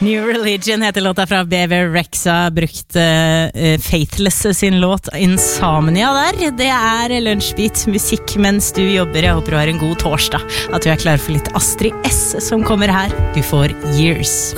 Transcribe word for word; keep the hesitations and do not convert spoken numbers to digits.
New Religion heter låta fra Bebe Rexha, brukt uh, Faithless sin låt Insomnia der. Det er Lunsjbeat, musikk mens du jobber. Jeg håper du har en god torsdag, at du er klar for litt Astrid S som kommer her. Du får Years.